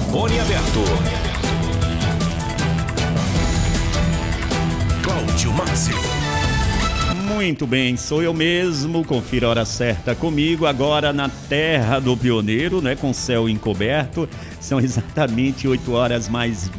Microfone aberto. Cláudio Máximo. Muito bem, sou eu mesmo, confira a hora certa comigo, agora na terra do pioneiro, né, com céu encoberto, são exatamente 8 horas mais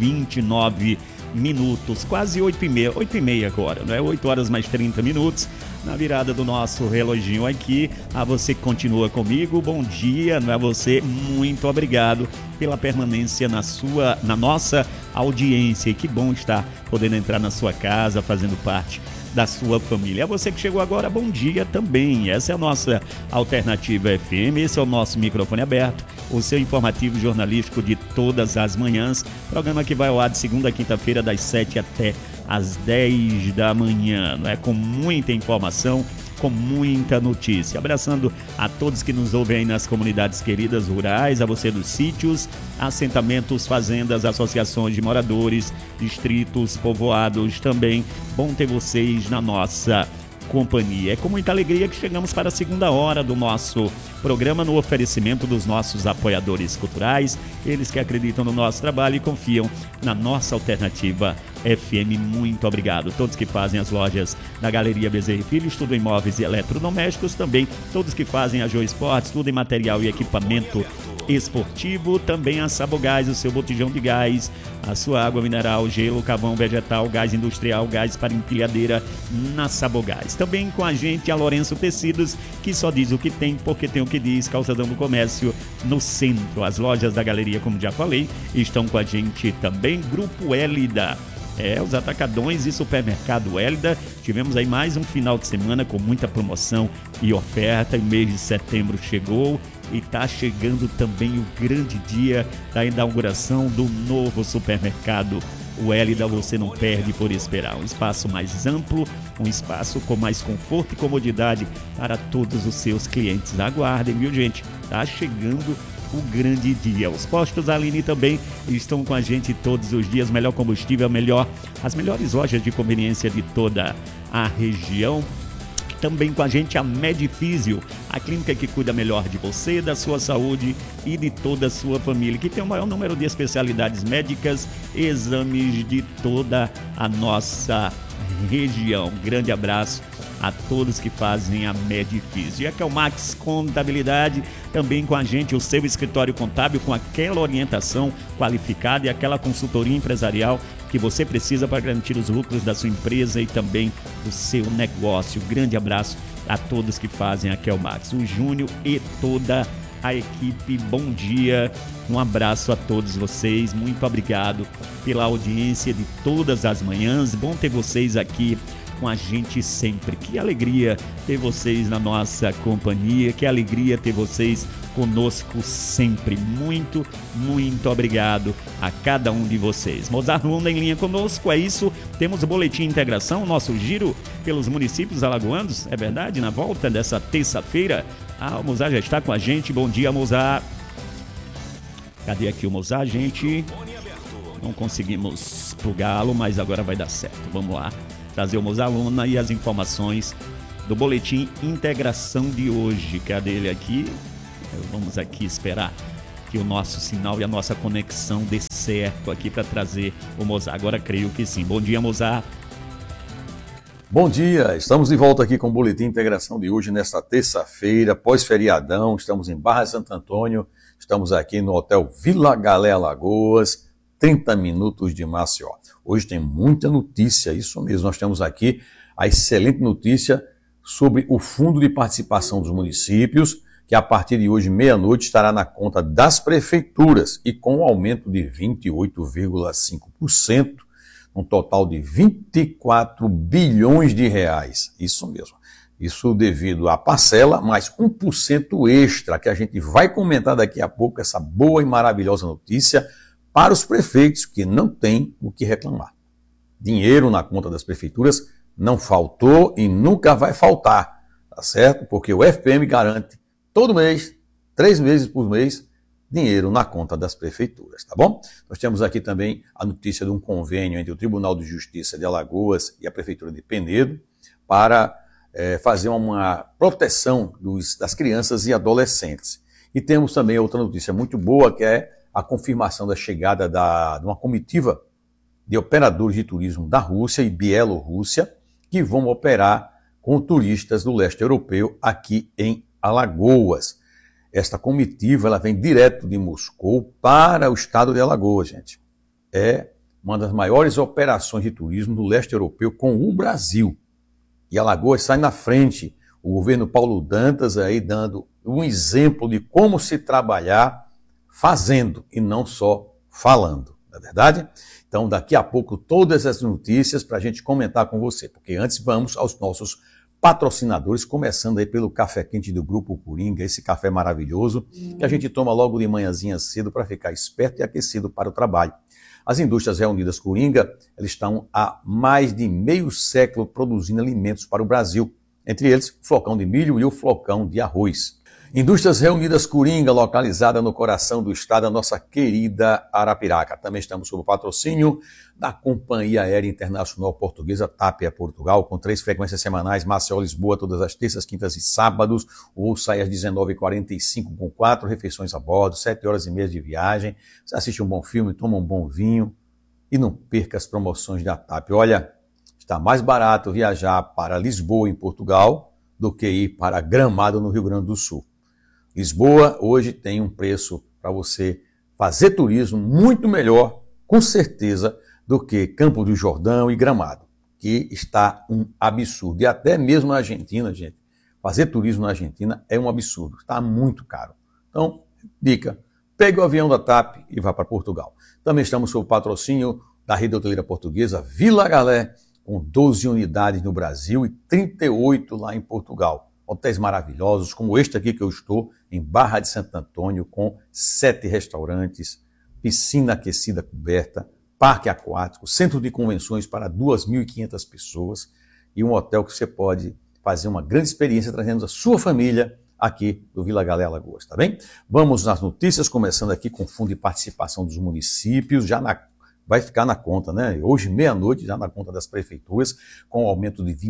29 minutos, quase 8h30 agora, não é? 8 horas mais 30 minutos, na virada do nosso reloginho aqui. A você que continua comigo, bom dia, não é? Você, muito obrigado pela permanência na nossa audiência, e que bom estar podendo entrar na sua casa, fazendo parte da sua família. A você que chegou agora, bom dia também. Essa é a nossa Alternativa FM, esse é o nosso microfone aberto, o seu informativo jornalístico de todas as manhãs, programa que vai ao ar de segunda a quinta-feira, das 7 até às 10 da manhã, não é? Com muita informação, com muita notícia. Abraçando a todos que nos ouvem aí nas comunidades queridas rurais, a você dos sítios, assentamentos, fazendas, associações de moradores, distritos, povoados também. Bom ter vocês na nossa companhia. É com muita alegria que chegamos para a segunda hora do nosso programa, no oferecimento dos nossos apoiadores culturais, eles que acreditam no nosso trabalho e confiam na nossa Alternativa FM. Muito obrigado. Todos que fazem as lojas da Galeria Bezerra e Filhos, tudo em móveis e eletrodomésticos, também todos que fazem a Joe Esportes, tudo em material e equipamento esportivo, também a Sabogás, o seu botijão de gás, a sua água mineral, gelo, carvão vegetal, gás industrial, gás para empilhadeira na Sabogás. Também com a gente a Lourenço Tecidos, que só diz o que tem porque tem o que diz, calçadão do comércio no centro. As lojas da galeria, como já falei, estão com a gente também. Grupo Hélida, os atacadões e supermercado Hélida. Tivemos aí mais um final de semana com muita promoção e oferta, e mês de setembro chegou e está chegando também o grande dia da inauguração do novo supermercado. O Hélida você não perde por esperar. Um espaço mais amplo, um espaço com mais conforto e comodidade para todos os seus clientes. Aguardem, viu, gente? Está chegando o grande dia. Os postos Aline também estão com a gente todos os dias. Melhor combustível, as melhores lojas de conveniência de toda a região. Também com a gente a Medifísio, a clínica que cuida melhor de você, da sua saúde e de toda a sua família, que tem o maior número de especialidades médicas, exames de toda a nossa região. Grande abraço a todos que fazem a Medifísio. E a Kelmax Contabilidade, também com a gente, o seu escritório contábil com aquela orientação qualificada e aquela consultoria empresarial que você precisa para garantir os lucros da sua empresa e também do seu negócio. Grande abraço a todos que fazem a Kelmax, o Júnior e toda a equipe. Bom dia, um abraço a todos vocês, muito obrigado pela audiência de todas as manhãs. Bom ter vocês aqui com a gente sempre. Que alegria ter vocês na nossa companhia, que alegria ter vocês conosco sempre. Muito, muito obrigado a cada um de vocês. Mozart Lunda em linha conosco, é isso. Temos o Boletim Integração, nosso giro pelos municípios alagoanos, é verdade, na volta dessa terça-feira. O Mozart já está com a gente. Bom dia, Mozart. Cadê aqui o Mozart, gente? Não conseguimos plugá-lo, mas agora vai dar certo. Vamos lá trazer o Mozart Luna e as informações do Boletim Integração de hoje. Cadê ele aqui? Vamos aqui esperar que o nosso sinal e a nossa conexão dê certo aqui para trazer o Mozart. Agora creio que sim. Bom dia, Mozart. Bom dia, estamos de volta aqui com o Boletim Integração de hoje, nesta terça-feira, pós-feriadão. Estamos em Barra de Santo Antônio, estamos aqui no Hotel Vila Galé Alagoas, 30 minutos de Maceió. Hoje tem muita notícia, isso mesmo, nós temos aqui a excelente notícia sobre o Fundo de Participação dos Municípios, que a partir de hoje, meia-noite, estará na conta das prefeituras e com um aumento de 28,5%, um total de 24 bilhões de reais. Isso mesmo. Isso devido à parcela, mais 1% extra, que a gente vai comentar daqui a pouco, essa boa e maravilhosa notícia para os prefeitos que não têm o que reclamar. Dinheiro na conta das prefeituras não faltou e nunca vai faltar, tá certo? Porque o FPM garante todo mês, 3 vezes por mês, dinheiro na conta das prefeituras, tá bom? Nós temos aqui também a notícia de um convênio entre o Tribunal de Justiça de Alagoas e a Prefeitura de Penedo para fazer uma proteção das crianças e adolescentes. E temos também outra notícia muito boa, que é a confirmação da chegada de uma comitiva de operadores de turismo da Rússia e Bielorrússia, que vão operar com turistas do leste europeu aqui em Alagoas. Esta comitiva ela vem direto de Moscou para o estado de Alagoas, gente. É uma das maiores operações de turismo do leste europeu com o Brasil. E Alagoas sai na frente. O governo Paulo Dantas aí dando um exemplo de como se trabalhar fazendo e não só falando, não é verdade? Então, daqui a pouco, todas as notícias para a gente comentar com você, porque antes vamos aos nossos patrocinadores, começando aí pelo café quente do Grupo Coringa, esse café maravilhoso que a gente toma logo de manhãzinha cedo para ficar esperto e aquecido para o trabalho. As indústrias reunidas Coringa, elas estão há mais de meio século produzindo alimentos para o Brasil, entre eles o flocão de milho e o flocão de arroz. Indústrias Reunidas Coringa, localizada no coração do estado da nossa querida Arapiraca. Também estamos sob o patrocínio da Companhia Aérea Internacional Portuguesa, TAP Air Portugal, com 3 frequências semanais, Maceió-Lisboa, todas as terças, quintas e sábados. O voo sai às 19h45 com 4 refeições a bordo, 7 horas e meia de viagem. Você assiste um bom filme, toma um bom vinho e não perca as promoções da TAP. Olha, está mais barato viajar para Lisboa, em Portugal, do que ir para Gramado, no Rio Grande do Sul. Lisboa hoje tem um preço para você fazer turismo muito melhor, com certeza, do que Campo do Jordão e Gramado, que está um absurdo. E até mesmo na Argentina, gente, fazer turismo na Argentina é um absurdo, está muito caro. Então, dica, pegue o avião da TAP e vá para Portugal. Também estamos sob o patrocínio da rede hoteleira portuguesa Vila Galé, com 12 unidades no Brasil e 38 lá em Portugal. Hotéis maravilhosos, como este aqui que eu estou, em Barra de Santo Antônio, com 7 restaurantes, piscina aquecida coberta, parque aquático, centro de convenções para 2.500 pessoas e um hotel que você pode fazer uma grande experiência trazendo a sua família aqui do Vila Galé Alagoas, tá bem? Vamos nas notícias, começando aqui com o Fundo de Participação dos Municípios, vai ficar na conta, né? Hoje, meia-noite, já na conta das prefeituras, com um aumento de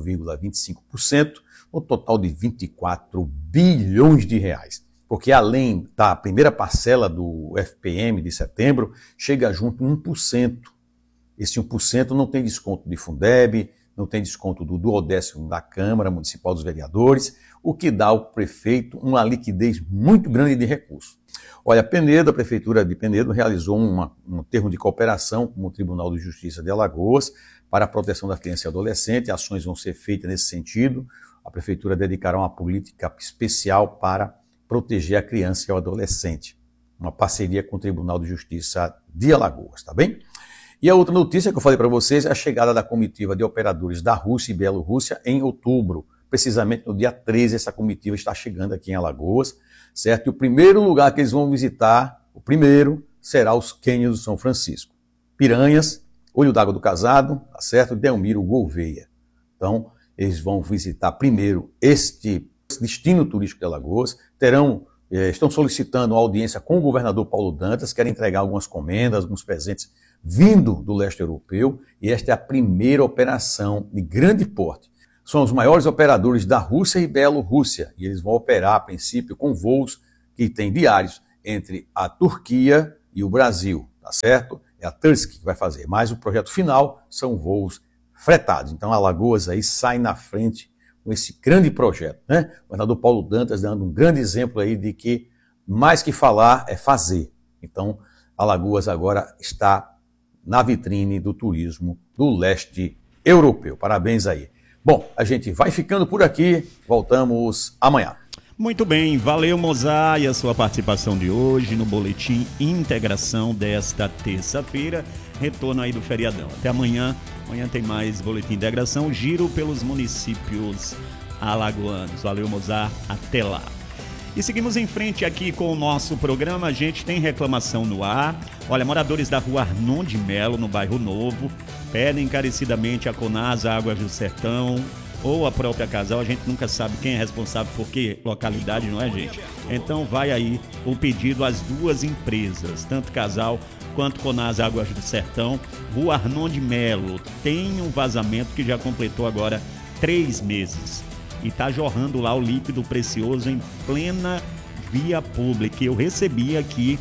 28,25%, no total de 24 bilhões de reais. Porque além da primeira parcela do FPM de setembro, chega junto 1%. Esse 1% não tem desconto de Fundeb, não tem desconto do 12º da Câmara Municipal dos Vereadores, o que dá ao prefeito uma liquidez muito grande de recursos. Olha, a Prefeitura de Penedo realizou um termo de cooperação com o Tribunal de Justiça de Alagoas para a proteção da criança e adolescente. Ações vão ser feitas nesse sentido. A Prefeitura dedicará uma política especial para proteger a criança e o adolescente. Uma parceria com o Tribunal de Justiça de Alagoas, tá bem? E a outra notícia que eu falei para vocês é a chegada da comitiva de operadores da Rússia e Bielorrússia em outubro. Precisamente no dia 13, essa comitiva está chegando aqui em Alagoas, certo? E o primeiro lugar que eles vão visitar, o primeiro, será os cânions do São Francisco. Piranhas, Olho d'Água do Casado, tá certo? Delmiro Gouveia. Então, eles vão visitar primeiro este destino turístico de Alagoas, estão solicitando uma audiência com o governador Paulo Dantas, querem entregar algumas comendas, alguns presentes vindo do leste europeu, e esta é a primeira operação de grande porte. São os maiores operadores da Rússia e Bielorrússia, e eles vão operar, a princípio, com voos que têm diários entre a Turquia e o Brasil, tá certo? É a Tursk que vai fazer, mas o projeto final são voos fretados. Então, Alagoas aí sai na frente com esse grande projeto, né? O governador Paulo Dantas dando um grande exemplo aí de que mais que falar é fazer. Então, Alagoas agora está na vitrine do turismo do leste europeu. Parabéns aí. Bom, a gente vai ficando por aqui, voltamos amanhã. Muito bem, valeu Mozart e a sua participação de hoje no Boletim Integração desta terça-feira. Retorno aí do feriadão. Até amanhã. Amanhã tem mais Boletim Integração, giro pelos municípios alagoanos. Valeu Mozart, até lá. E seguimos em frente aqui com o nosso programa. A gente tem reclamação no ar. Olha, moradores da rua Arnon de Melo, no bairro Novo, pedem encarecidamente a Conasa Águas do Sertão ou a própria Casal. A gente nunca sabe quem é responsável por que localidade, não é, gente? Então vai aí o pedido às duas empresas, tanto Casal quanto Conasa Águas do Sertão. Rua Arnon de Melo tem um vazamento que já completou agora 3 meses. E está jorrando lá o líquido precioso em plena via pública. Eu recebi aqui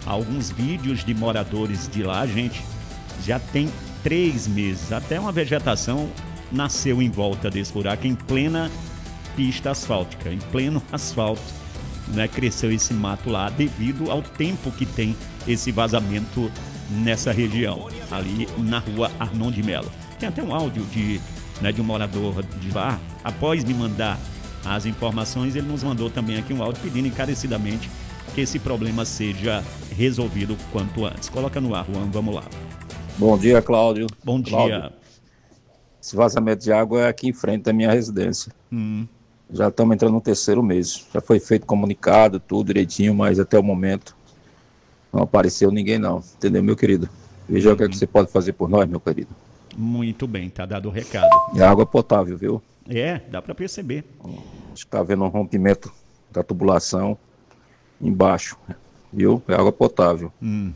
alguns vídeos de moradores de lá, gente, já tem 3 meses. Até uma vegetação nasceu em volta desse buraco, em plena pista asfáltica, em pleno asfalto, né? Cresceu esse mato lá devido ao tempo que tem esse vazamento nessa região, ali na rua Arnon de Melo. Tem até um áudio de um morador de lá. Após me mandar as informações, ele nos mandou também aqui um áudio pedindo encarecidamente que esse problema seja resolvido o quanto antes. Coloca no ar, Juan, vamos lá. Bom dia, Cláudio. Bom dia. Esse vazamento de água é aqui em frente da minha residência. Já estamos entrando no 3º mês. Já foi feito comunicado, tudo direitinho, mas até o momento não apareceu ninguém não. Entendeu, meu querido? Veja o que, é que você pode fazer por nós, meu querido. Muito bem, tá dado o recado. E a água é potável, viu? É, dá para perceber. Acho que está havendo um rompimento da tubulação embaixo, viu? É água potável.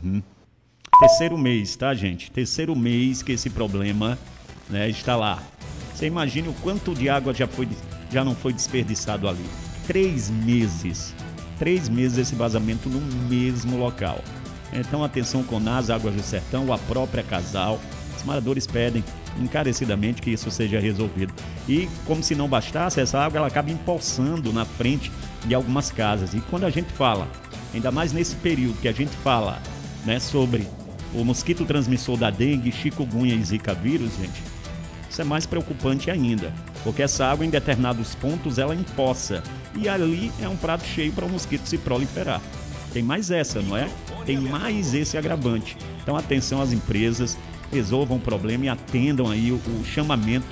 3º mês, tá, gente? 3º mês que esse problema, né, está lá. Você imagina o quanto de água já não foi desperdiçado ali. 3 meses. 3 meses esse vazamento no mesmo local. Então, atenção, Conás, Águas do Sertão, a própria Casal. Os moradores pedem encarecidamente que isso seja resolvido. E, como se não bastasse, essa água ela acaba empoçando na frente de algumas casas. E quando a gente fala, ainda mais nesse período que a gente fala, né, sobre o mosquito transmissor da dengue, chikungunya e zika vírus, gente, isso é mais preocupante ainda, porque essa água em determinados pontos ela empoça e ali é um prato cheio para o mosquito se proliferar. Tem mais essa, não é? Tem mais esse agravante. Então atenção às empresas, resolvam o problema e atendam aí o chamamento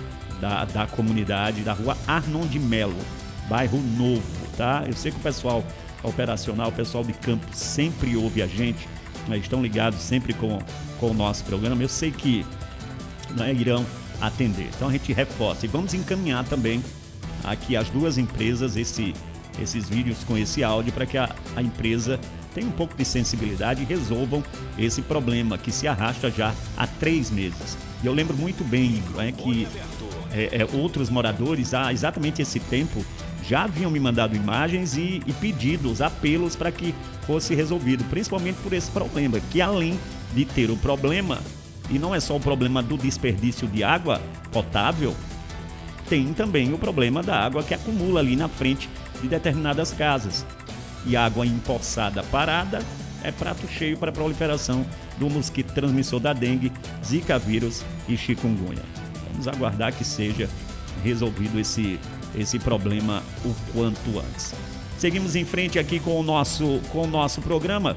da comunidade da rua Arnon de Melo, bairro Novo, tá? Eu sei que o pessoal operacional, o pessoal de campo sempre ouve a gente, né? Estão ligados sempre com o nosso programa. Eu sei que, né, irão atender. Então a gente reforça e vamos encaminhar também aqui as 2 empresas esses vídeos com esse áudio para que a empresa tenha um pouco de sensibilidade e resolvam esse problema que se arrasta já há 3 meses. E eu lembro muito bem, né, que outros moradores há exatamente esse tempo já haviam me mandado imagens e pedidos, apelos para que fosse resolvido, principalmente por esse problema, que além de ter o problema, e não é só o problema do desperdício de água potável, tem também o problema da água que acumula ali na frente de determinadas casas. E água empoçada parada é prato cheio para a proliferação do mosquito transmissor da dengue, zika vírus e chikungunya. Vamos aguardar que seja resolvido esse problema o quanto antes. Seguimos em frente aqui com o nosso programa,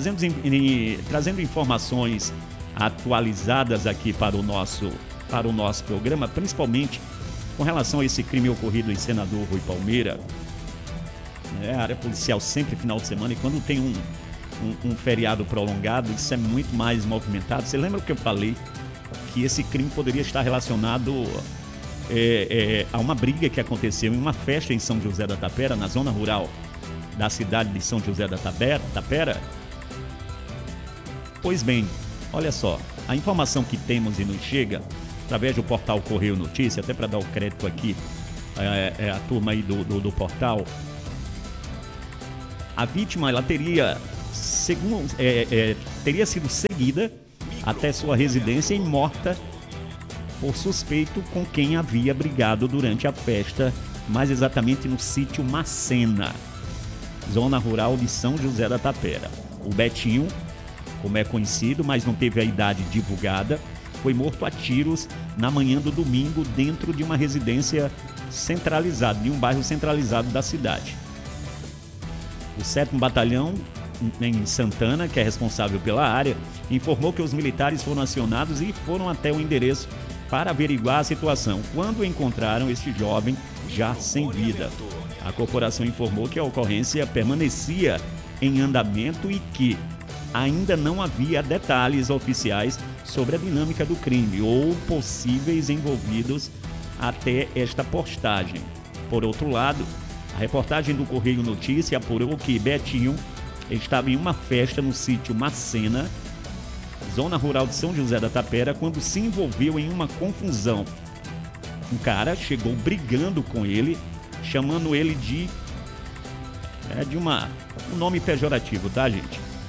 trazendo informações atualizadas aqui para o nosso programa, principalmente com relação a esse crime ocorrido em Senador Rui Palmeira. A área policial sempre final de semana, e quando tem um feriado prolongado, isso é muito mais movimentado. Você lembra que eu falei que esse crime poderia estar relacionado a uma briga que aconteceu em uma festa em São José da Tapera, na zona rural da cidade de São José da Tapera? Pois bem, olha só, a informação que temos e nos chega através do portal Correio Notícia, até para dar o crédito aqui a turma aí do portal. A vítima ela teria sido seguida até sua residência e morta por suspeito com quem havia brigado durante a festa, mais exatamente no sítio Macena, zona rural de São José da Tapera. O Betinho, como é conhecido, mas não teve a idade divulgada, foi morto a tiros na manhã do domingo dentro de uma residência centralizada, de um bairro centralizado da cidade. O 7º Batalhão em Santana, que é responsável pela área, informou que os militares foram acionados e foram até o endereço para averiguar a situação, quando encontraram este jovem já sem vida. A corporação informou que a ocorrência permanecia em andamento e que ainda não havia detalhes oficiais sobre a dinâmica do crime ou possíveis envolvidos até esta postagem. Por outro lado, a reportagem do Correio Notícia apurou que Betinho estava em uma festa no sítio Macena, zona rural de São José da Tapera, quando se envolveu em uma confusão. Um cara chegou brigando com ele, chamando ele de um nome pejorativo, tá, gente?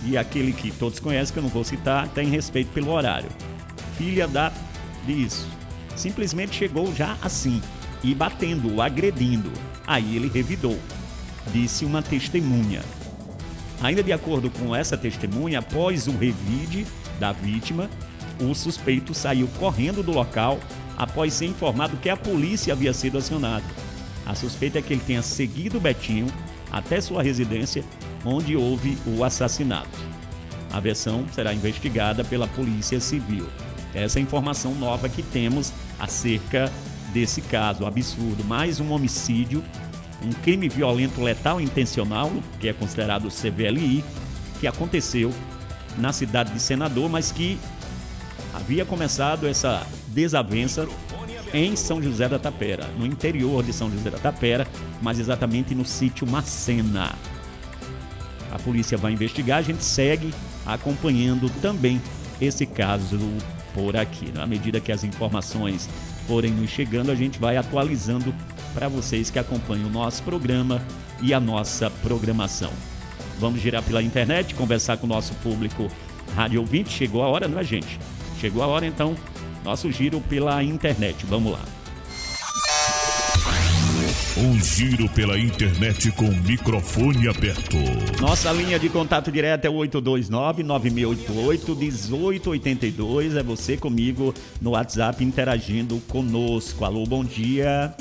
e aquele que todos conhecem, que eu não vou citar, tem respeito pelo horário. Filha disso. Simplesmente chegou já assim, e batendo, agredindo. Aí ele revidou, disse uma testemunha. Ainda de acordo com essa testemunha, após o revide da vítima, o suspeito saiu correndo do local após ser informado que a polícia havia sido acionada. A suspeita é que ele tenha seguido Betinho até sua residência, onde houve o assassinato. A versão será investigada pela Polícia Civil. Essa é a informação nova que temos acerca desse caso absurdo. Mais um homicídio, um crime violento letal intencional, que é considerado CVLI, que aconteceu na cidade de Senador, mas que havia começado essa desavença em São José da Tapera, no interior de São José da Tapera, mas exatamente no sítio Macena. A polícia vai investigar, a gente segue acompanhando também esse caso por aqui. À medida que as informações forem nos chegando, a gente vai atualizando para vocês que acompanham o nosso programa e a nossa programação. Vamos girar pela internet, conversar com o nosso público rádio ouvinte. Chegou a hora, não é, gente? Chegou a hora, então, nosso giro pela internet. Vamos lá. Um giro pela internet com o microfone aberto. Nossa linha de contato direto é 829-9688-1882. É você comigo no WhatsApp interagindo conosco. Alô, bom dia.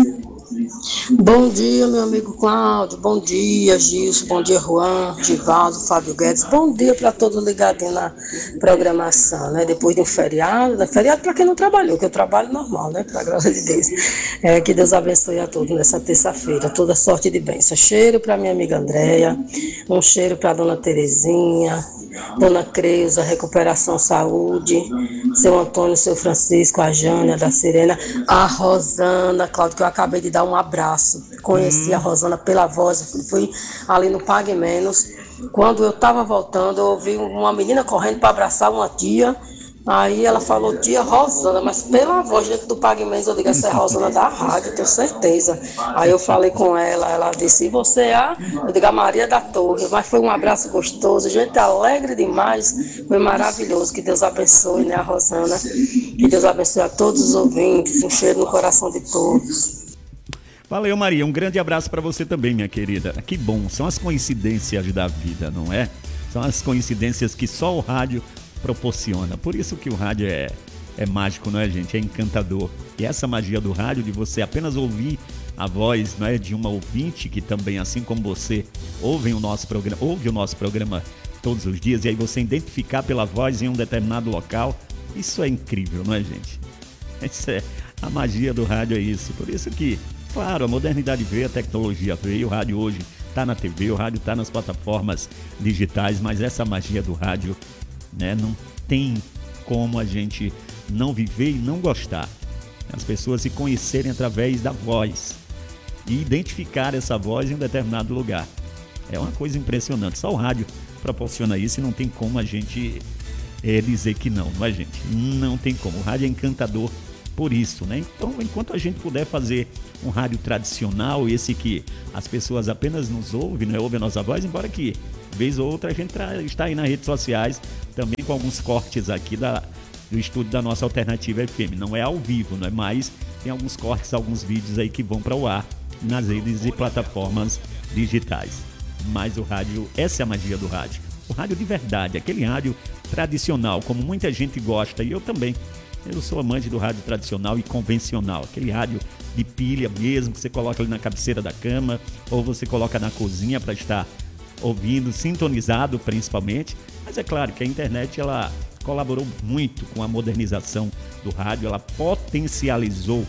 Bom dia, meu amigo Cláudio. Bom dia, Gilson. Bom dia, Juan, Divaldo, Fábio Guedes. Bom dia para todos ligadinhos na programação, né? Depois de um feriado, né? Feriado para quem não trabalhou, que eu trabalho normal, né? Para graça de Deus. Que Deus abençoe a todos nessa terça-feira. Toda sorte de bênção. Cheiro para minha amiga Andréia, um cheiro para dona Terezinha, dona Creuza, recuperação, saúde, seu Antônio, seu Francisco, a Jânia, da Serena, a Rosana, Cláudio, que eu acabei de dar um abraço. Conheci a Rosana pela voz, fui ali no Pague Menos. Quando eu estava voltando, eu ouvi uma menina correndo para abraçar uma tia. Aí ela falou, tia Rosana, mas pela voz dentro do Pague Menos, eu digo, essa é a Rosana da rádio, tenho certeza. Aí eu falei com ela, ela disse, e você é? Eu digo, a Maria da Torre. Mas foi um abraço gostoso, gente alegre demais, foi maravilhoso. Que Deus abençoe, né, a Rosana. Que Deus abençoe a todos os ouvintes, um cheiro no coração de todos. Valeu, Maria. Um grande abraço para você também, minha querida. Que bom, são as coincidências da vida, não é? São as coincidências que só o rádio proporciona. Por isso que o rádio é mágico, não é, gente? É encantador. E essa magia do rádio, de você apenas ouvir a voz, não é, de uma ouvinte que também, assim como você, ouve o nosso programa todos os dias, e aí você identificar pela voz em um determinado local, isso é incrível, não é, gente? Isso é a magia do rádio, é isso. Por isso que, claro, a modernidade veio, a tecnologia veio, o rádio hoje está na TV, o rádio está nas plataformas digitais, mas essa magia do rádio, né, não tem como a gente não viver e não gostar. As pessoas se conhecerem através da voz e identificar essa voz em um determinado lugar. É uma coisa impressionante. Só o rádio proporciona isso e não tem como a gente dizer que não é, gente? Não tem como. O rádio é encantador por isso, né? Então, enquanto a gente puder fazer um rádio tradicional, esse que as pessoas apenas nos ouvem, né? Ouvem a nossa voz, embora que, vez ou outra, a gente está aí nas redes sociais, também com alguns cortes aqui do estúdio da nossa Alternativa FM. Não é ao vivo, não é? Mas tem alguns cortes, alguns vídeos aí que vão para o ar nas redes e plataformas digitais. Mas o rádio, essa é a magia do rádio. O rádio de verdade, aquele rádio tradicional, como muita gente gosta, e eu também. Eu sou amante do rádio tradicional e convencional, aquele rádio de pilha mesmo, que você coloca ali na cabeceira da cama, ou você coloca na cozinha para estar ouvindo, sintonizado principalmente. Mas é claro que a internet, ela colaborou muito com a modernização do rádio, ela potencializou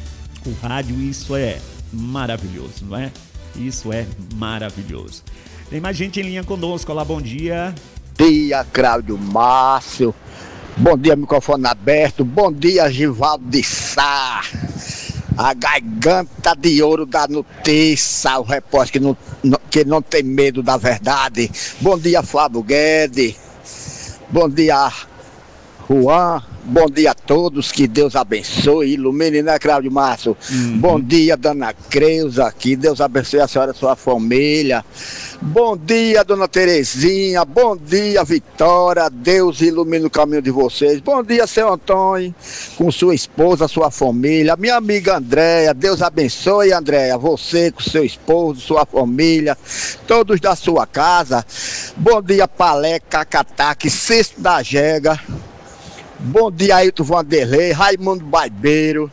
o rádio, e isso é maravilhoso, não é? Isso é maravilhoso. Tem mais gente em linha conosco. Olá, bom dia. Bom dia, Cláudio Márcio. Bom dia, microfone aberto. Bom dia, Givaldo de Sá. A garganta de ouro da notícia, o repórter que não tem medo da verdade. Bom dia, Fábio Guedes. Bom dia, Juan. Bom dia a todos, que Deus abençoe, ilumine, né, Cláudio Márcio? Bom dia, dona Creuza, que Deus abençoe a senhora e a sua família. Bom dia, dona Terezinha, bom dia, Vitória, Deus ilumine o caminho de vocês. Bom dia, seu Antônio, com sua esposa, sua família. Minha amiga Andréia, Deus abençoe, Andréia, você com seu esposo, sua família, todos da sua casa. Bom dia, Palé, Cacataque, Cesto da Jega. Bom dia, Ailton Vanderlei, Raimundo Barbeiro.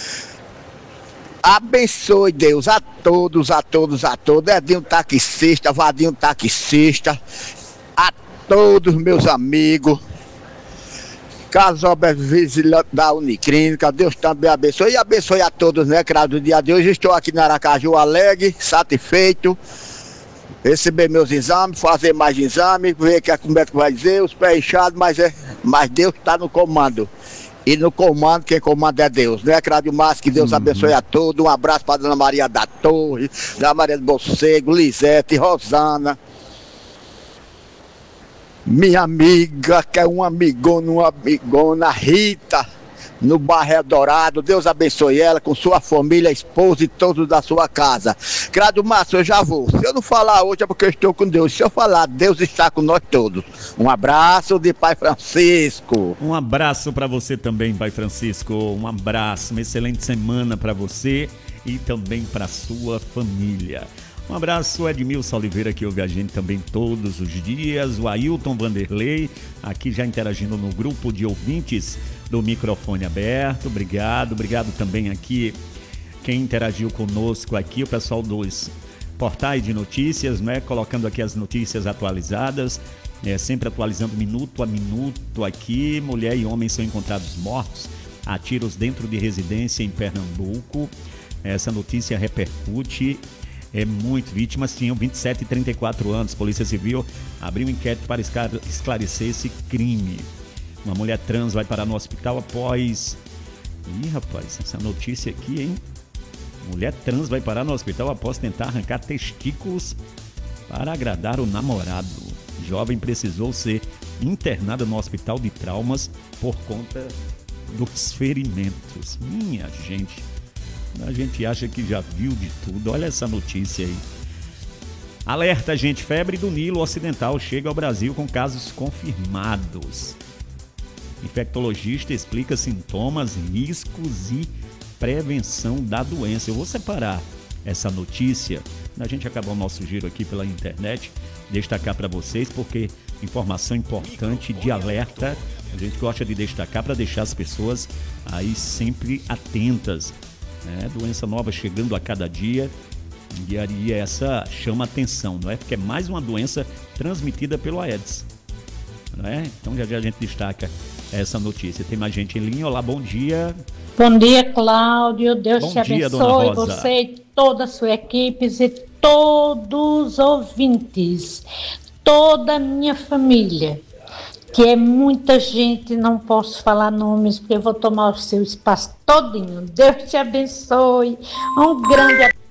Abençoe, Deus, a todos. Edinho taxista, Vadinho taxista, a todos meus amigos. Carlos Alberto Vigilante da Uniclínica, Deus também abençoe. E abençoe a todos, né, Cláudio, do dia de hoje. Estou aqui na Aracaju alegre, satisfeito. Receber meus exames, fazer mais exames, ver que como é que vai dizer, os pés inchados, mas Deus está no comando. E no comando, quem comanda é Deus, né, Cláudio Márcio? Que Deus abençoe a todos. Um abraço para Dona Maria da Torre, Dona Maria do Bocego, Lisete, Rosana. Minha amiga, que é uma amigona, Rita, no bairro Eldorado. Deus abençoe ela com sua família, esposa e todos da sua casa. Cláudio Márcio, eu já vou. Se eu não falar hoje é porque eu estou com Deus. Se eu falar, Deus está com nós todos. Um abraço de Pai Francisco. Um abraço para você também, Pai Francisco. Um abraço, uma excelente semana para você e também para sua família. Um abraço, Edmilson Oliveira, que ouve a gente também todos os dias. O Ailton Vanderlei, aqui já interagindo no grupo de ouvintes do Microfone Aberto. Obrigado também aqui quem interagiu conosco aqui, o pessoal dos portais de notícias, né? Colocando aqui as notícias atualizadas, sempre atualizando minuto a minuto aqui. Mulher e homem são encontrados mortos a tiros dentro de residência em Pernambuco. Essa notícia repercute. Muito vítimas, tinham 27 e 34 anos. Polícia Civil abriu um inquérito para esclarecer esse crime. Uma mulher trans vai parar no hospital após... Ih, rapaz, essa notícia aqui, hein? Mulher trans vai parar no hospital após tentar arrancar testículos para agradar o namorado. Jovem precisou ser internada no hospital de traumas por conta dos ferimentos. Minha gente... A gente acha que já viu de tudo. Olha essa notícia aí. Alerta, gente. Febre do Nilo Ocidental chega ao Brasil com casos confirmados. Infectologista explica sintomas, riscos e prevenção da doença. Eu vou separar essa notícia, a gente acabar o nosso giro aqui pela internet, destacar para vocês, porque informação importante de alerta, a gente gosta de destacar para deixar as pessoas aí sempre atentas. Doença nova chegando a cada dia, e aí essa chama atenção, não é? Porque é mais uma doença transmitida pelo Aedes, não é? Então já a gente destaca essa notícia. Tem mais gente em linha. Olá, bom dia. Bom dia, Cláudio. Deus bom te dia, abençoe, você e toda a sua equipe e todos os ouvintes, toda a minha família, que é muita gente, não posso falar nomes, porque eu vou tomar o seu espaço todinho. Deus te abençoe. Um grande abraço.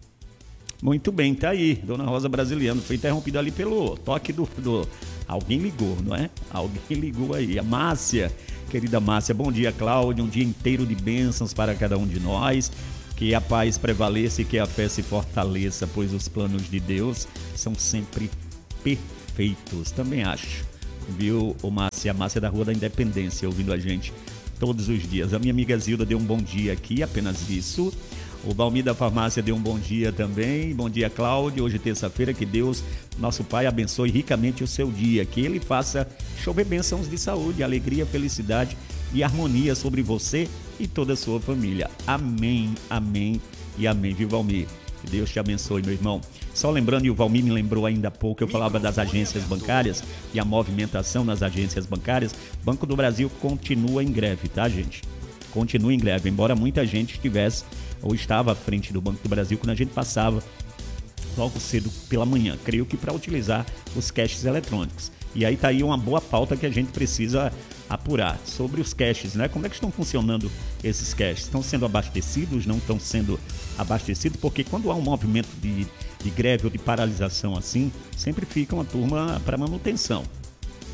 Muito bem, tá aí. Dona Rosa Brasiliano foi interrompida ali pelo toque do... Alguém ligou, não é? Alguém ligou aí. A Márcia, querida Márcia. Bom dia, Cláudio. Um dia inteiro de bênçãos para cada um de nós. Que a paz prevaleça e que a fé se fortaleça, pois os planos de Deus são sempre perfeitos. Também acho. Viu, o Márcia? A Márcia da Rua da Independência, ouvindo a gente todos os dias. A minha amiga Zilda deu um bom dia aqui, apenas isso. O Valmir da Farmácia deu um bom dia também. Bom dia, Cláudio. Hoje, terça-feira, que Deus, nosso Pai, abençoe ricamente o seu dia. Que Ele faça chover bênçãos de saúde, alegria, felicidade e harmonia sobre você e toda a sua família. Amém, amém e amém. Viu, Valmir? Que Deus te abençoe, meu irmão. Só lembrando, e o Valmir me lembrou ainda há pouco, eu falava das agências bancárias e a movimentação nas agências bancárias. Banco do Brasil continua em greve, tá, gente? Continua em greve, embora muita gente estivesse ou estava à frente do Banco do Brasil quando a gente passava logo cedo pela manhã, creio que para utilizar os caixas eletrônicos. E aí tá aí uma boa pauta que a gente precisa apurar sobre os caixas, né? Como é que estão funcionando esses caixas? Estão sendo abastecidos? Não estão sendo abastecidos? Porque quando há um movimento de greve ou de paralisação assim, sempre fica uma turma para manutenção.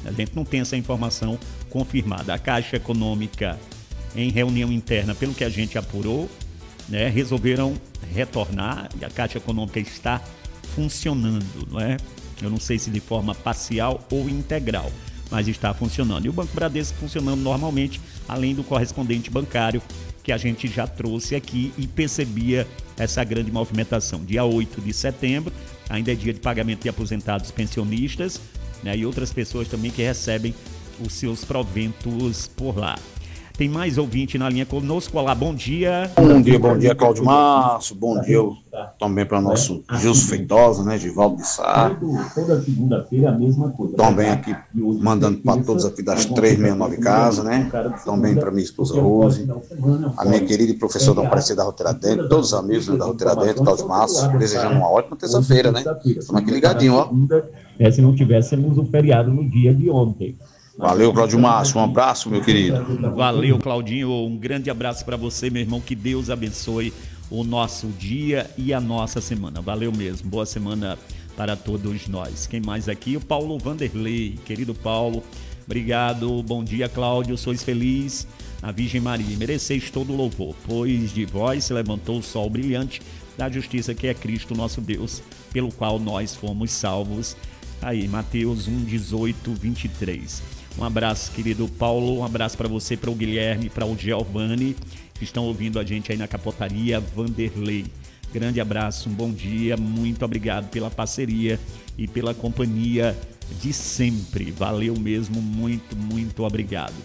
A gente não tem essa informação confirmada. A Caixa Econômica, em reunião interna, pelo que a gente apurou, né, resolveram retornar, e a Caixa Econômica está funcionando, não é? Eu não sei se de forma parcial ou integral, mas está funcionando. E o Banco Bradesco funcionando normalmente, além do correspondente bancário, que a gente já trouxe aqui e percebia essa grande movimentação. Dia 8 de setembro, ainda é dia de pagamento de aposentados pensionistas, né, e outras pessoas também que recebem os seus proventos por lá. Tem mais ouvinte na linha conosco. Olá, bom dia. Bom dia, Cláudio Márcio. Bom dia também para o nosso Gilson Feitosa, né, Givaldo de Sá. Toda segunda-feira a mesma coisa. Também aqui, mandando para todos aqui das 369 casas, né? Também para minha esposa Rose, a minha querida e professora da Aparecida da Roteira Dentro, todos os amigos, né, da Roteira Dentro, Cláudio Márcio, desejando uma ótima terça-feira, né? Estamos aqui ligadinho, ó. Se não tivéssemos o feriado no dia de ontem. Valeu, Cláudio Márcio. Um abraço, meu querido. Valeu, Claudinho. Um grande abraço para você, meu irmão. Que Deus abençoe o nosso dia e a nossa semana. Valeu mesmo. Boa semana para todos nós. Quem mais aqui? O Paulo Vanderlei. Querido Paulo, obrigado. Bom dia, Cláudio. Sois feliz a Virgem Maria. Mereceis todo o louvor, pois de vós se levantou o sol brilhante da justiça, que é Cristo nosso Deus, pelo qual nós fomos salvos. Aí, Mateus 1, 18, 23. Um abraço, querido Paulo, um abraço para você, para o Guilherme, para o Giovanni, que estão ouvindo a gente aí na Capotaria Vanderlei. Grande abraço, um bom dia, muito obrigado pela parceria e pela companhia de sempre. Valeu mesmo, muito, muito obrigado.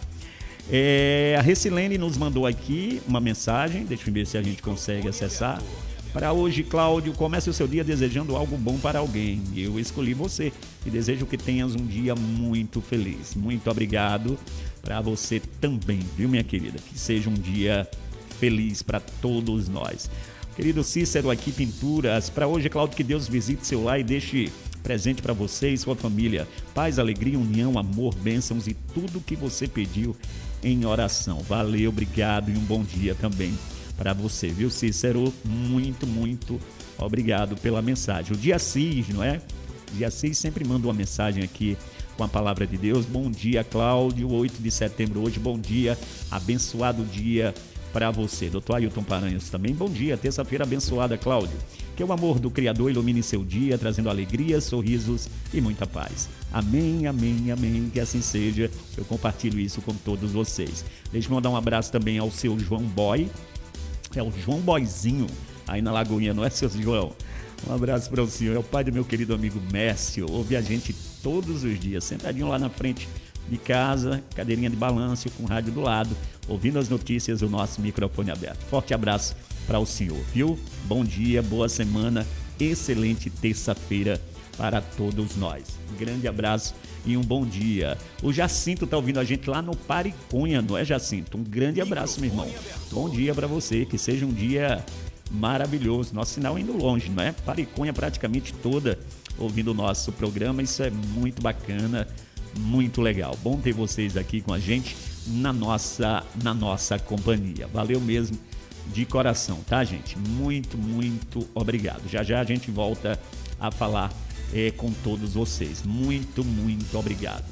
A Recilene nos mandou aqui uma mensagem, deixa eu ver se a gente consegue acessar. Para hoje, Cláudio, comece o seu dia desejando algo bom para alguém. Eu escolhi você e desejo que tenhas um dia muito feliz. Muito obrigado para você também, viu, minha querida? Que seja um dia feliz para todos nós. Querido Cícero aqui, Pinturas. Para hoje, Cláudio, que Deus visite seu lar e deixe presente para você e sua família. Paz, alegria, união, amor, bênçãos e tudo que você pediu em oração. Valeu, obrigado e um bom dia também para você, viu, Cícero? Muito, muito obrigado pela mensagem. O Diassis, não é? O Diassis sempre manda uma mensagem aqui com a palavra de Deus. Bom dia, Cláudio, 8 de setembro hoje, bom dia, abençoado dia para você. Doutor Ailton Paranhos também, bom dia, terça-feira abençoada, Cláudio. Que o amor do Criador ilumine seu dia, trazendo alegria, sorrisos e muita paz. Amém, amém, amém, que assim seja. Eu compartilho isso com todos vocês. Deixa eu mandar um abraço também ao seu João Boy. É o João Boizinho, aí na Lagoinha, não é, seu João? Um abraço para o senhor, é o pai do meu querido amigo Mércio, ouve a gente todos os dias, sentadinho lá na frente de casa, cadeirinha de balanço, com o rádio do lado, ouvindo as notícias, o nosso microfone aberto. Forte abraço para o senhor, viu? Bom dia, boa semana, excelente terça-feira para todos nós. Grande abraço e um bom dia. O Jacinto tá ouvindo a gente lá no Pariconha, não é, Jacinto? Um grande abraço, meu irmão. Bom dia para você, que seja um dia maravilhoso. Nosso sinal indo longe, não é? Pariconha praticamente toda ouvindo o nosso programa, isso é muito bacana, muito legal. Bom ter vocês aqui com a gente na nossa companhia. Valeu mesmo, de coração, tá, gente? Muito, muito obrigado. Já já a gente volta a falar com todos vocês. Muito, muito obrigado.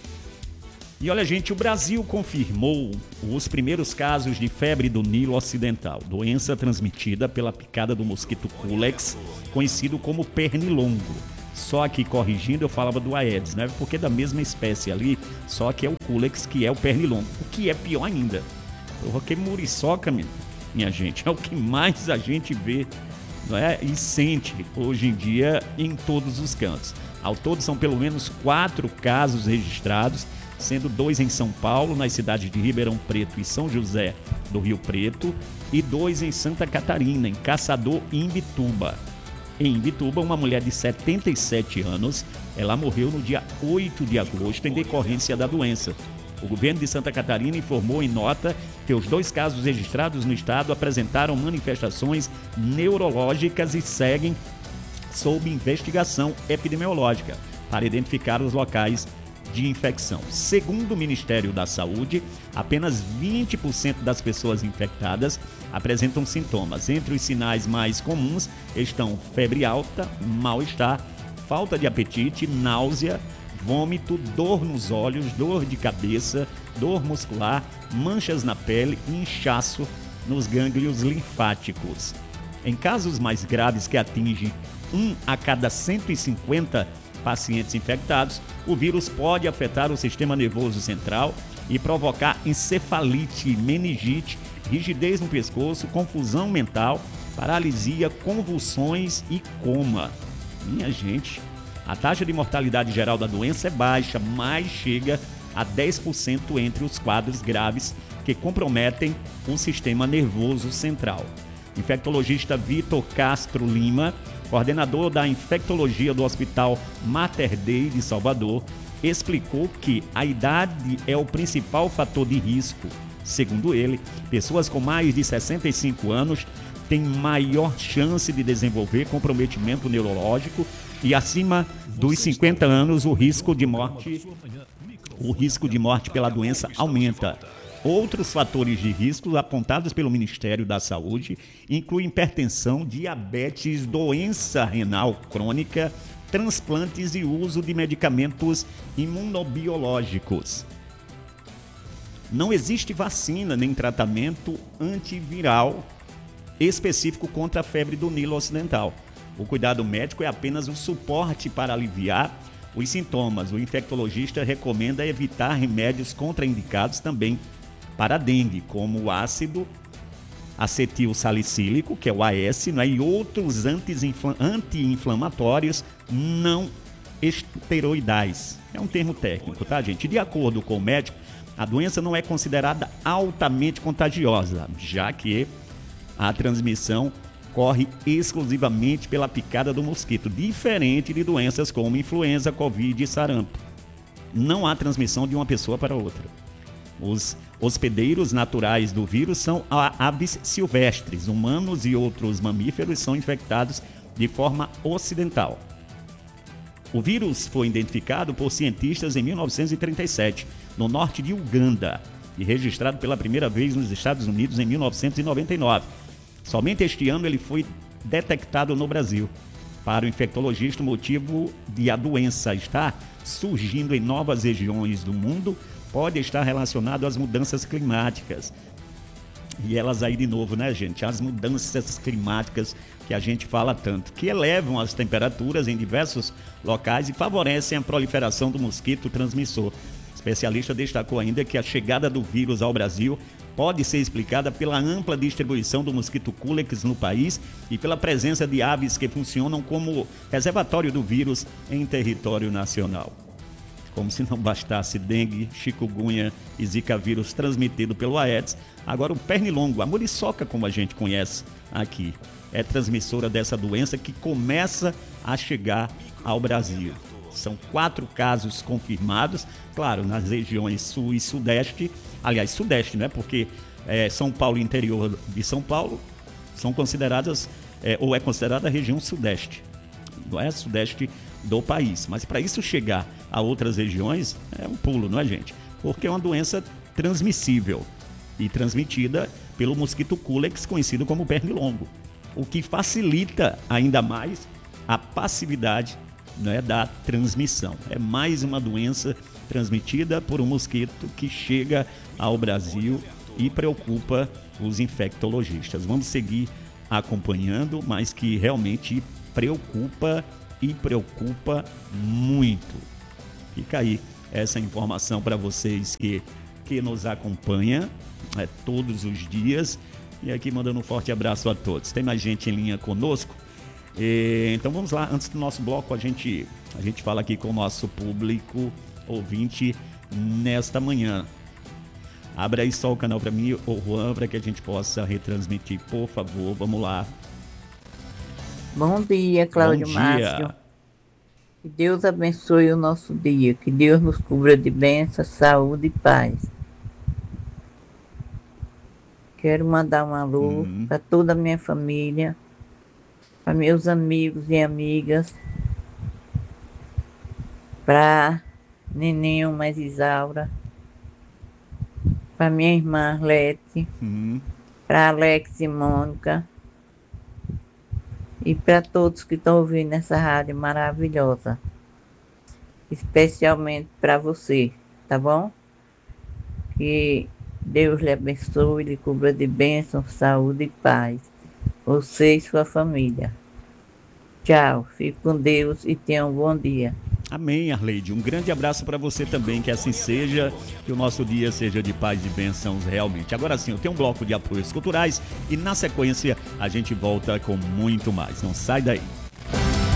E olha, gente, o Brasil confirmou os primeiros casos de febre do Nilo Ocidental, doença transmitida pela picada do mosquito Culex, conhecido como pernilongo. Só que, corrigindo, eu falava do Aedes, né? Porque é da mesma espécie ali, só que é o Culex que é o pernilongo, o que é pior ainda. Porque muriçoca, minha gente, é o que mais a gente vê, não é? E sente hoje em dia em todos os cantos. Ao todo são pelo menos 4 casos registrados, sendo 2 em São Paulo, nas cidades de Ribeirão Preto e São José do Rio Preto, e 2 em Santa Catarina, em Caçador e Imbituba. Em Imbituba, uma mulher de 77 anos, ela morreu no dia 8 de agosto em decorrência da doença. O governo de Santa Catarina informou em nota que os 2 casos registrados no estado apresentaram manifestações neurológicas e seguem sob investigação epidemiológica para identificar os locais de infecção. Segundo o Ministério da Saúde, apenas 20% das pessoas infectadas apresentam sintomas. Entre os sinais mais comuns estão febre alta, mal-estar, falta de apetite, náusea, vômito, dor nos olhos, dor de cabeça, dor muscular, manchas na pele e inchaço nos gânglios linfáticos. Em casos mais graves, que atinge 1 a cada 150 pacientes infectados, o vírus pode afetar o sistema nervoso central e provocar encefalite, meningite, rigidez no pescoço, confusão mental, paralisia, convulsões e coma. Minha gente, a taxa de mortalidade geral da doença é baixa, mas chega a 10% entre os quadros graves que comprometem o sistema nervoso central. Infectologista Vitor Castro Lima, coordenador da infectologia do Hospital Mater Dei de Salvador, explicou que a idade é o principal fator de risco. Segundo ele, pessoas com mais de 65 anos têm maior chance de desenvolver comprometimento neurológico e acima dos 50 anos o risco de morte pela doença aumenta. Outros fatores de risco apontados pelo Ministério da Saúde incluem hipertensão, diabetes, doença renal crônica, transplantes e uso de medicamentos imunobiológicos. Não existe vacina nem tratamento antiviral específico contra a febre do Nilo Ocidental. O cuidado médico é apenas um suporte para aliviar os sintomas. O infectologista recomenda evitar remédios contraindicados também para a dengue, como o ácido acetilsalicílico, que é o AS, né, e outros anti-inflamatórios não esteroidais. É um termo técnico, tá, gente? De acordo com o médico, a doença não é considerada altamente contagiosa, já que a transmissão corre exclusivamente pela picada do mosquito, diferente de doenças como influenza, covid e sarampo. Não há transmissão de uma pessoa para outra. Os hospedeiros naturais do vírus são aves silvestres. Humanos e outros mamíferos são infectados de forma ocidental. O vírus foi identificado por cientistas em 1937, no norte de Uganda, e registrado pela primeira vez nos Estados Unidos em 1999. Somente este ano ele foi detectado no Brasil. Para o infectologista, o motivo de a doença estar surgindo em novas regiões do mundo pode estar relacionado às mudanças climáticas. E elas aí de novo, né, gente? As mudanças climáticas que a gente fala tanto, que elevam as temperaturas em diversos locais e favorecem a proliferação do mosquito transmissor. O especialista destacou ainda que a chegada do vírus ao Brasil pode ser explicada pela ampla distribuição do mosquito Culex no país e pela presença de aves que funcionam como reservatório do vírus em território nacional. Como se não bastasse dengue, chikungunya e zika vírus transmitido pelo Aedes, agora o pernilongo, a muriçoca como a gente conhece aqui, é transmissora dessa doença que começa a chegar ao Brasil. São 4 casos confirmados, claro, nas regiões sul e sudeste, aliás, sudeste, né? Porque São Paulo e interior de São Paulo são consideradas, ou é considerada a região sudeste, não é sudeste do país. Mas para isso chegar a outras regiões é um pulo, não é, gente? Porque é uma doença transmissível e transmitida pelo mosquito Culex, conhecido como pernilongo, o que facilita ainda mais a passividade, né, da transmissão. É mais uma doença transmitida por um mosquito que chega ao Brasil e preocupa os infectologistas. Vamos seguir acompanhando, mas que realmente preocupa e preocupa muito. Fica aí essa informação para vocês que nos acompanham todos os dias. E aqui mandando um forte abraço a todos. Tem mais gente em linha conosco? Então vamos lá, antes do nosso bloco a gente fala aqui com o nosso público ouvinte nesta manhã. Abra aí só o canal para mim, o Juan, para que a gente possa retransmitir, por favor, vamos lá. Bom dia, Cláudio Márcio. Que Deus abençoe o nosso dia, que Deus nos cubra de bênçãos, saúde e paz. Quero mandar um alô para toda a minha família, para meus amigos e amigas, para Neném mais Isaura, para minha irmã Arlete, para Alex e Mônica, e para todos que estão ouvindo essa rádio maravilhosa. especialmente para você, tá bom? Que Deus lhe abençoe, lhe cubra de bênção, saúde e paz. Você e sua família. Tchau, fique com Deus e tenha um bom dia. Amém, Arleide. Um grande abraço para você também, que assim seja, que o nosso dia seja de paz e bênçãos realmente. Agora sim, eu tenho um bloco de apoios culturais e na sequência a gente volta com muito mais. Não sai daí.